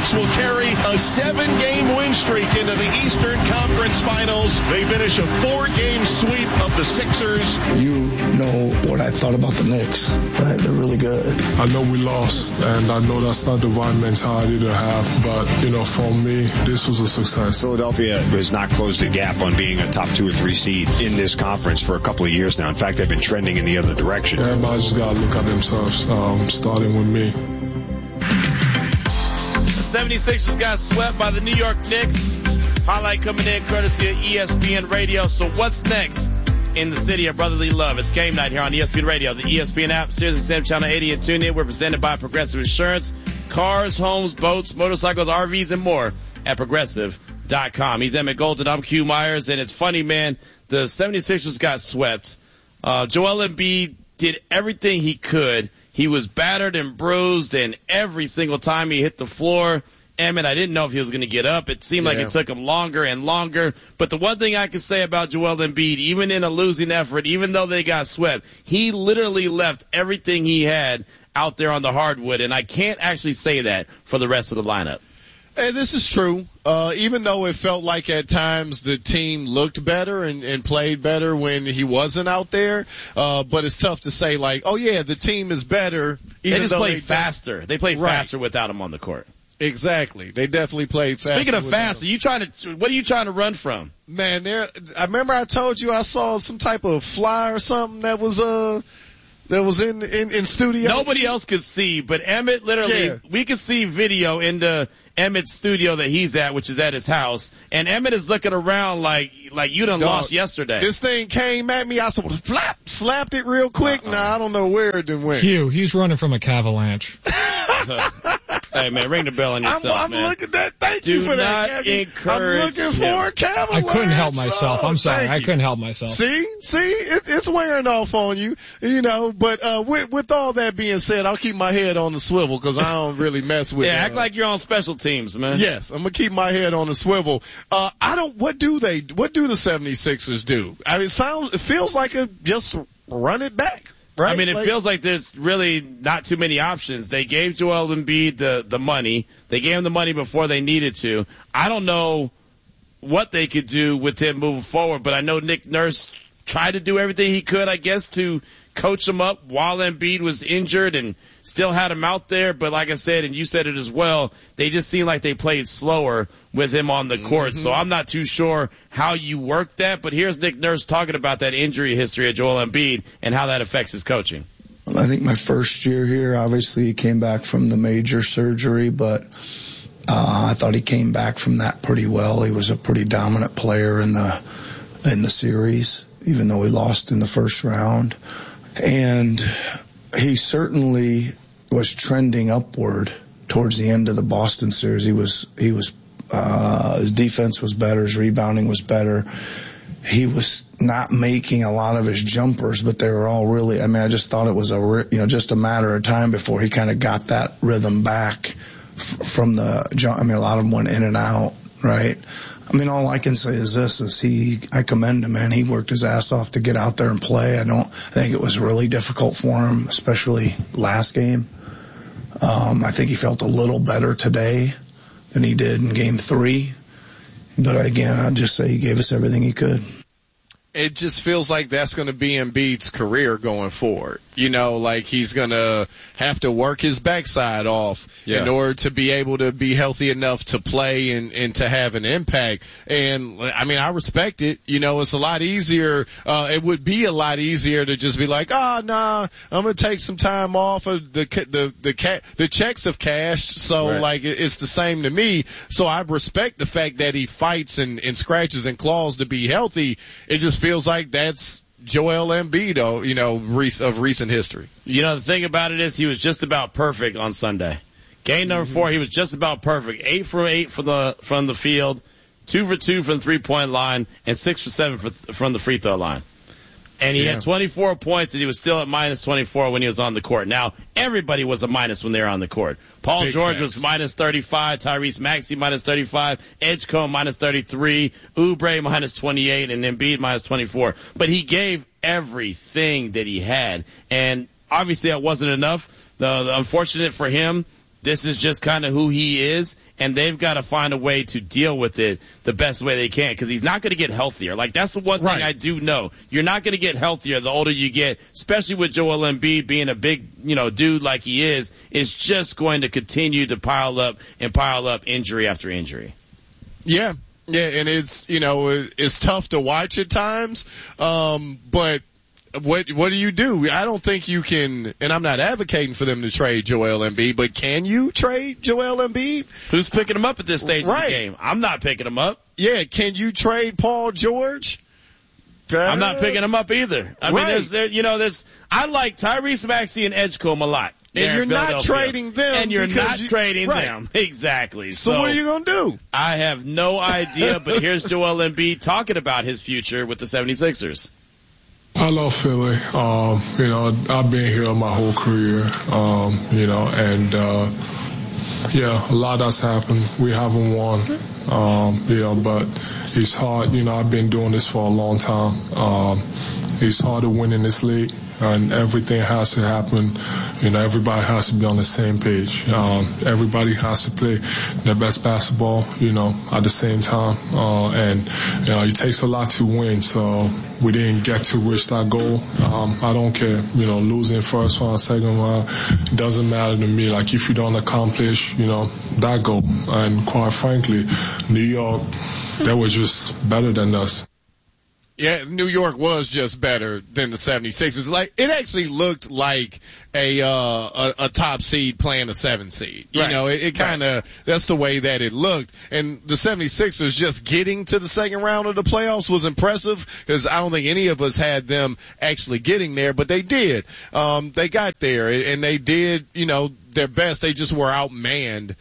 Celtics will carry a 7-game win streak into the Eastern Conference Finals. They finish a 4-game sweep of the Sixers. You know what I thought about the Knicks, right? They're really good. I know we lost, and I know that's not the right mentality to have, but, for me, this was a success. Philadelphia has not closed the gap on being a top 2 or 3 seed in this conference for a couple of years now. In fact, they've been trending in the other direction. Everybody just got to look at themselves, starting with me. The 76ers got swept by the New York Knicks. Highlight coming in courtesy of ESPN Radio. So what's next in the city of brotherly love? It's game night here on ESPN Radio, the ESPN app, SiriusXM Channel 80, and tune in. We're presented by Progressive Insurance. Cars, homes, boats, motorcycles, RVs, and more at Progressive.com. He's Emmett Golden. I'm Q Myers, and it's funny, man. The 76ers got swept. Joel Embiid did everything he could. He was battered and bruised, and every single time he hit the floor, Emmett, I didn't know if he was going to get up. It seemed like it took him longer and longer. But the one thing I can say about Joel Embiid, even in a losing effort, even though they got swept, he literally left everything he had out there on the hardwood, and I can't actually say that for the rest of the lineup. Hey, this is true. Even though it felt like at times the team looked better and played better when he wasn't out there, but it's tough to say like, oh yeah, the team is better. They just played faster. They played faster without him on the court. Exactly. They definitely played faster. Speaking of fast, what are you trying to run from? Man, I remember I told you I saw some type of fly or something that was in studio. Nobody else could see, but Emmett literally, we could see video into Emmett's studio that he's at, which is at his house, and Emmett is looking around like you done lost yesterday. This thing came at me, I slapped it real quick. Now I don't know where it went. Hugh, he's running from a cavalanche. Hey man, ring the bell on yourself, I'm looking at. Thank you for that. I'm looking for a cavalanche. I couldn't help myself. I'm sorry. I couldn't help myself. See, it's wearing off on you, But with all that being said, I'll keep my head on the swivel because I don't really mess with. Act like you're on special teams, man. Yes, I'm gonna keep my head on the swivel. What do the 76ers do? I mean, it feels like just run it back. Right? I mean, it feels like there's really not too many options. They gave Joel Embiid the money. They gave him the money before they needed to. I don't know what they could do with him moving forward, but I know Nick Nurse tried to do everything he could, I guess, to coach him up while Embiid was injured and still had him out there. But like I said, and you said it as well, they just seemed like they played slower with him on the court. Mm-hmm. So I'm not too sure how you work that. But here's Nick Nurse talking about that injury history of Joel Embiid and how that affects his coaching. I think my first year here, obviously he came back from the major surgery, but I thought he came back from that pretty well. He was a pretty dominant player in the series, even though we lost in the first round. And he certainly was trending upward towards the end of the Boston series. His defense was better, his rebounding was better. He was not making a lot of his jumpers, but they were all really, I just thought it was just a matter of time before he kind of got that rhythm back from the jump. A lot of them went in and out, right? All I can say is this, I commend him, man. He worked his ass off to get out there and play. I think it was really difficult for him, especially last game. I think he felt a little better today than he did in game 3. But again, I'd just say he gave us everything he could. It just feels like that's going to be Embiid's career going forward. Like he's going to have to work his backside off in order to be able to be healthy enough to play and to have an impact. And I respect it. It's a lot easier. It would be a lot easier to just be like, I'm going to take some time off of the checks have cashed. So it's the same to me. So I respect the fact that he fights and scratches and claws to be healthy. It just feels like that's Joel Embiid, of recent history. The thing about it is he was just about perfect on Sunday. Game number 4, he was just about perfect. 8 for 8 from the field, 2 for 2 from the 3-point line, and 6 for 7 from the free throw line. And he had 24 points, and he was still at minus 24 when he was on the court. Now, everybody was a minus when they were on the court. Paul George was minus 35, Tyrese Maxey minus 35, Edgecombe minus 33, Oubre minus 28, and Embiid minus 24. But he gave everything that he had. And obviously that wasn't enough. The unfortunate for him, This is just kind of who he is, and they've got to find a way to deal with it the best way they can, because he's not going to get healthier. Like, that's the one thing I do know. You're not going to get healthier the older you get, especially with Joel Embiid being a big, dude like he is. It's just going to continue to pile up injury after injury. Yeah. Yeah, and it's tough to watch at times, but what do you do? I don't think you can, and I'm not advocating for them to trade Joel Embiid, but can you trade Joel Embiid? Who's picking him up at this stage of the game? I'm not picking him up. Yeah, can you trade Paul George? I'm not picking him up either. I mean, I like Tyrese Maxey and Edgecombe a lot. And you're not trading them. And you're not trading them. Exactly. So what are you going to do? I have no idea, but here's Joel Embiid talking about his future with the 76ers. I love Philly. I've been here my whole career, a lot has happened. We haven't won, but it's hard. I've been doing this for a long time. It's hard to win in this league, and everything has to happen. Everybody has to be on the same page. Everybody has to play their best basketball, at the same time. It takes a lot to win, so we didn't get to reach that goal. I don't care, losing first round, second round, it doesn't matter to me. Like, if you don't accomplish, that goal. And quite frankly, New York, they were just better than us. Yeah, New York was just better than the 76ers. Like, it actually looked like a top seed playing a 7 seed. It kind of, that's the way that it looked. And the 76ers just getting to the second round of the playoffs was impressive, because I don't think any of us had them actually getting there, but they did. They got there, and they did, their best. They just were outmanned,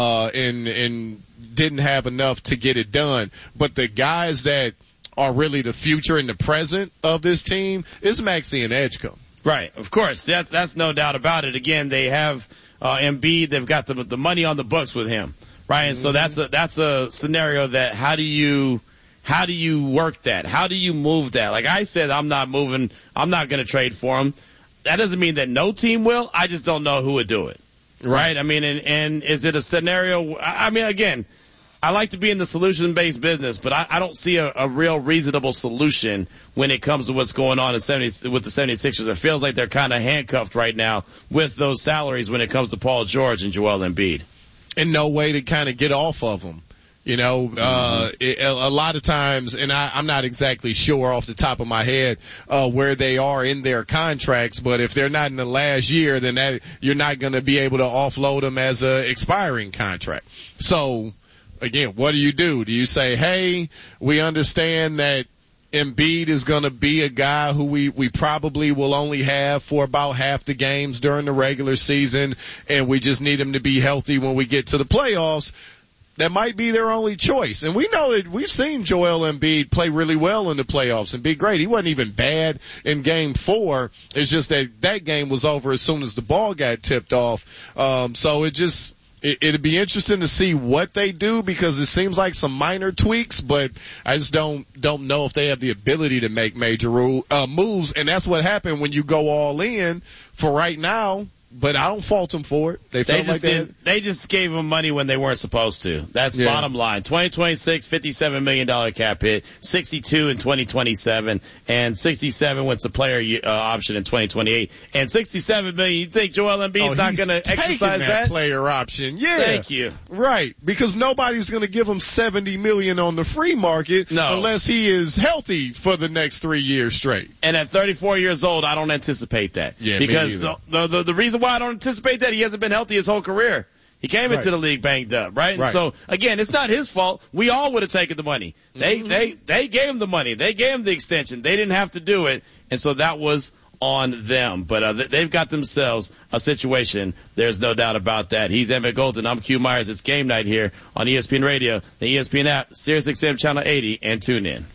and didn't have enough to get it done. But the guys that are really the future and the present of this team is Maxey and Edgecombe. Right, of course. That's no doubt about it. Again, they have Embiid. They've got the money on the books with him, right? And so that's a scenario that how do you work that? How do you move that? Like I said, I'm not going to trade for him. That doesn't mean that no team will. I just don't know who would do it, right? I mean, and is it a scenario? I mean, again, I like to be in the solution-based business, but I don't see a real reasonable solution when it comes to what's going on with the 76ers. It feels like they're kind of handcuffed right now with those salaries when it comes to Paul George and Joel Embiid. And no way to kind of get off of them. A lot of times, and I'm not exactly sure off the top of my head where they are in their contracts, but if they're not in the last year, then you're not going to be able to offload them as a expiring contract. So, again, what do? Do you say, hey, we understand that Embiid is going to be a guy who we probably will only have for about half the games during the regular season, and we just need him to be healthy when we get to the playoffs? That might be their only choice. And we know that we've seen Joel Embiid play really well in the playoffs and be great. He wasn't even bad in game 4. It's just that game was over as soon as the ball got tipped off. So it'd be interesting to see what they do, because it seems like some minor tweaks, but I just don't know if they have the ability to make major moves. And that's what happened when you go all in for right now. But I don't fault them for it. They just gave them money when they weren't supposed to. That's bottom line. 2026, $57 million cap hit, 62 in 2027, and 67 with the player option in 2028. And 67 million, you think Joel Embiid's not going to exercise that player option? Yeah. Thank you. Right. Because nobody's going to give him $70 million on the free market unless he is healthy for the next 3 years straight. And at 34 years old, I don't anticipate that. Yeah, because the reason why I don't anticipate that, he hasn't been healthy his whole career. He came into the league banged up, right? And so, again, it's not his fault. We all would have taken the money. They gave him the money. They gave him the extension. They didn't have to do it, and so that was on them. But they've got themselves a situation. There's no doubt about that. He's Emmett Golden. I'm Q Myers. It's game night here on ESPN Radio, the ESPN app, SiriusXM Channel 80, and tune in.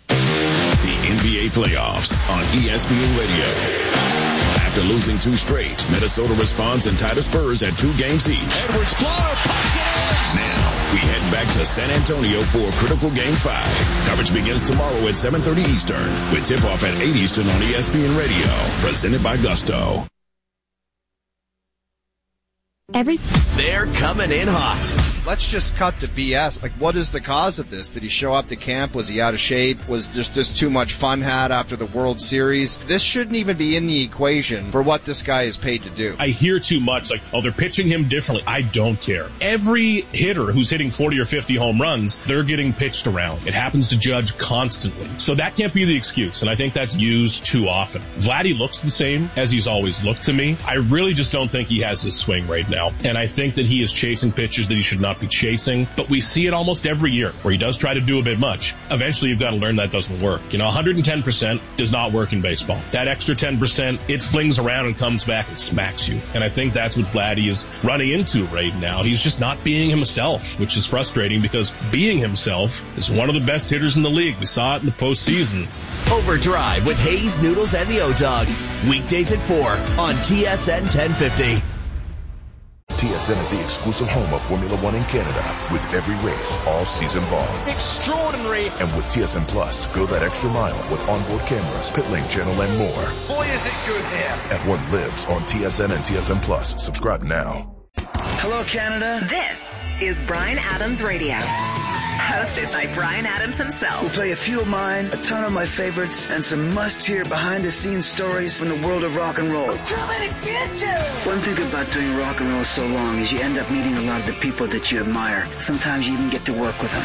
The NBA playoffs on ESPN Radio. After losing 2 straight, Minnesota responds in tied Spurs at 2 games each. Edwards-Helaire puts it in. Now, we head back to San Antonio for critical Game 5. Coverage begins tomorrow at 7:30 Eastern, with tip-off at 8 Eastern on ESPN Radio. Presented by Gusto. They're coming in hot. Let's just cut the BS. Like, what is the cause of this? Did he show up to camp? Was he out of shape? Was there just too much fun had after the World Series? This shouldn't even be in the equation for what this guy is paid to do. I hear too much like, oh, they're pitching him differently. I don't care. Every hitter who's hitting 40 or 50 home runs, they're getting pitched around. It happens to Judge constantly. So that can't be the excuse, and I think that's used too often. Vladdy looks the same as he's always looked to me. I really just don't think he has his swing right now. And I think that he is chasing pitches that he should not be chasing. But we see it almost every year where he does try to do a bit much. Eventually you've got to learn that doesn't work. 110% does not work in baseball. That extra 10%, it flings around and comes back and smacks you. And I think that's what Vladdy is running into right now. He's just not being himself, which is frustrating because being himself is one of the best hitters in the league. We saw it in the postseason. Overdrive with Hayes, Noodles, and the O-Dog. Weekdays at 4 on TSN 1050. TSN is the exclusive home of Formula One in Canada, with every race all season long. Extraordinary. And with TSN Plus, go that extra mile with onboard cameras, pit lane channel, and more. Boy, is it good here. F1 lives on TSN and TSN Plus. Subscribe now. Hello, Canada. This is Bryan Adams Radio. Hosted by Bryan Adams himself. We'll play a few of mine, a ton of my favorites, and some must-hear behind-the-scenes stories from the world of rock and roll. One thing about doing rock and roll so long is you end up meeting a lot of the people that you admire. Sometimes you even get to work with them.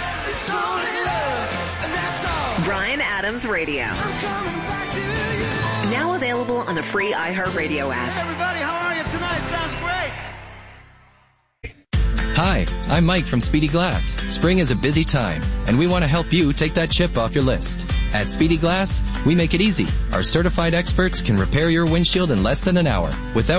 Bryan Adams Radio. Now available on the free iHeartRadio app. Everybody, how are you tonight? Sounds great. Hi, I'm Mike from Speedy Glass. Spring is a busy time, and we want to help you take that chip off your list. At Speedy Glass, we make it easy. Our certified experts can repair your windshield in less than an hour without